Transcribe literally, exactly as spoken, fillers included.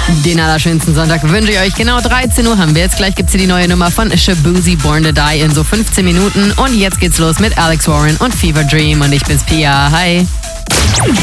Den allerschönsten Sonntag wünsche ich euch. Genau dreizehn Uhr haben wir jetzt. Gleich gibt's hier die neue Nummer von Shabuzi, Born to Die in so fünfzehn Minuten. Und jetzt geht's los mit Alex Warren und Fever Dream. Und ich bin's Pia. Hi.